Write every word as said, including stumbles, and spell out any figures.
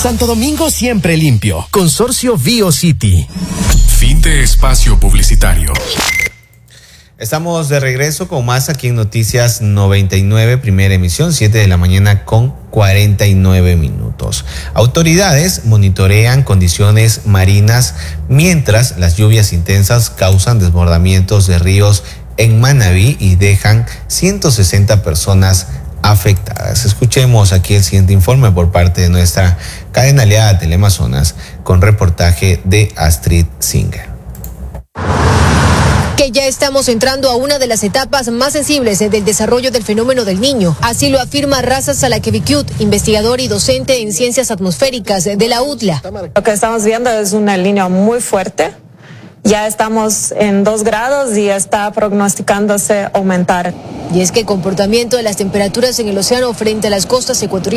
Santo Domingo siempre limpio. Consorcio BioCity. Fin de espacio publicitario. Estamos de regreso con más aquí en Noticias noventa y nueve, primera emisión, siete de la mañana con cuarenta y nueve minutos. Autoridades monitorean condiciones marinas mientras las lluvias intensas causan desbordamientos de ríos en Manabí y dejan ciento sesenta personas afectadas. Escuchemos aquí el siguiente informe por parte de nuestra cadena aliada Teleamazonas con reportaje de Astrid Singer. Que ya estamos entrando a una de las etapas más sensibles del desarrollo del fenómeno del Niño. Así lo afirma Raza Salakevikiut, investigador y docente en ciencias atmosféricas de la U T L A. Lo que estamos viendo es una línea muy fuerte. Ya estamos en dos grados y está prognosticándose aumentar. Y es que el comportamiento de las temperaturas en el océano frente a las costas ecuatorianas